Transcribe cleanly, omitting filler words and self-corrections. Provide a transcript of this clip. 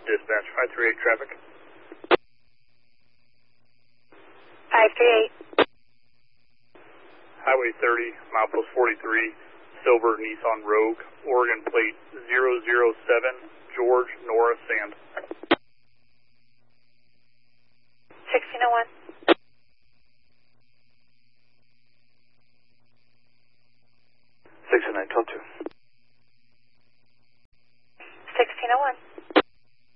dispatch, 538 traffic. 538. Highway 30, milepost 43, silver Nissan Rogue, Oregon plate 007, George Nora Sand. 1601. 609, 12-2. 1601.